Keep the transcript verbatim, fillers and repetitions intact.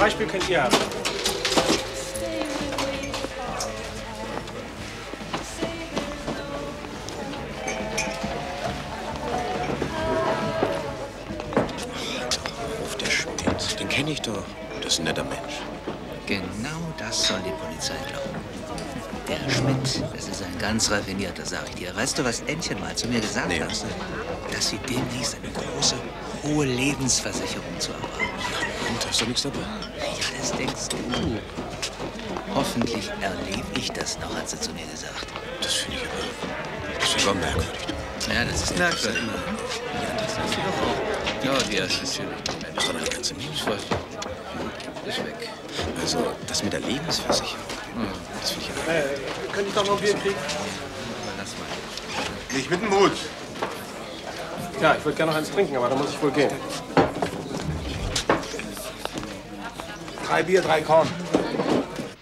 Beispiel könnt ihr haben. Ruf der Schmidt. Den kenne ich doch. Das ist ein netter Mensch. Genau das soll die Polizei glauben. Der Schmidt, das ist ein ganz raffinierter, sag ich dir. Weißt du, was Ännchen mal zu mir gesagt Nee, hat? was denn? Dass sie demnächst eine große, hohe Lebensversicherung zu erwarten hat. Und, hast du nichts dabei? Ja, das denkst du. Hoffentlich erlebe ich das noch, hat sie zu mir gesagt. Das finde ich aber... Das ist aber merkwürdig. Ja, das ist merkwürdig. Ja, das hast du doch auch. Ja, die erste natürlich. Das ist doch eine ganze Menge. Ich weiß. Ist weg. Also, das mit der Lebensversicherung, hm. das finde ich aber... Äh, könnte ich doch noch ein Bier kriegen? Lass mal. Nicht mit dem Hut. Ja, ich würde gerne noch eins trinken, aber dann muss ich wohl gehen. Drei Bier, drei Korn.